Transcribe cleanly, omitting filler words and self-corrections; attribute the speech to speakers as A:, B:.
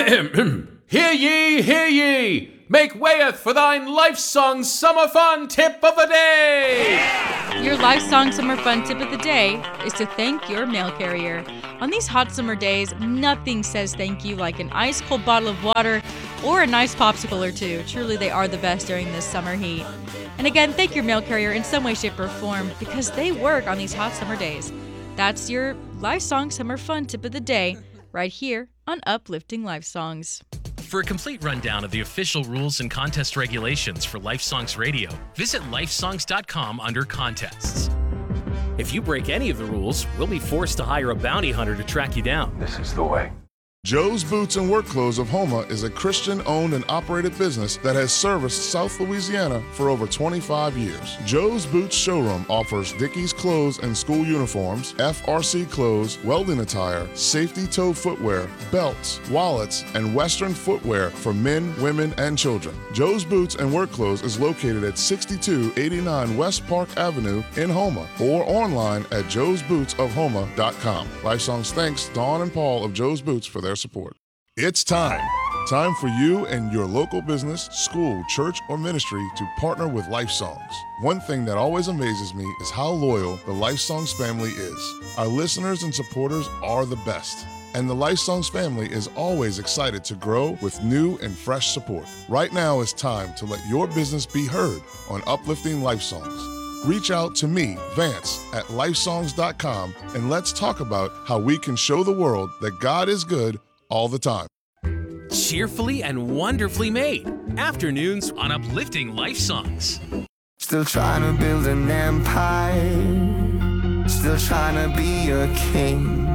A: Hear ye, hear ye! Make wayeth for thine Lifesong Summer Fun Tip of the Day!
B: Your Lifesong Summer Fun Tip of the Day is to thank your mail carrier. On these hot summer days, nothing says thank you like an ice-cold bottle of water or a nice popsicle or two. Truly, they are the best during this summer heat. And again, thank your mail carrier in some way, shape, or form because they work on these hot summer days. That's your Lifesong Summer Fun Tip of the Day right here on Uplifting Life Songs.
C: For a complete rundown of the official rules and contest regulations for Lifesongs Radio, visit lifesongs.com under contests.
D: If you break any of the rules, we'll be forced to hire a bounty hunter to track you down.
E: This is the way.
F: Joe's Boots and Work Clothes of Houma is a Christian-owned and operated business that has serviced South Louisiana for over 25 years. Joe's Boots showroom offers Dickies clothes and school uniforms, FRC clothes, welding attire, safety toe footwear, belts, wallets, and Western footwear for men, women, and children. Joe's Boots and Work Clothes is located at 6289 West Park Avenue in Houma or online at joesbootsofhouma.com. Lifesongs thanks Dawn and Paul of Joe's Boots for their support. It's time. Time for you and your local business, school, church, or ministry to partner with Lifesongs. One thing that always amazes me is how loyal the Lifesongs family is. Our listeners and supporters are the best. And the Lifesongs family is always excited to grow with new and fresh support. Right now is time to let your business be heard on Uplifting Lifesongs. Reach out to me, Vance, at lifesongs.com, and let's talk about how we can show the world that God is good all the time.
C: Cheerfully and wonderfully made. Afternoons on Uplifting Life Songs.
G: Still trying to build an empire. Still trying to be a king.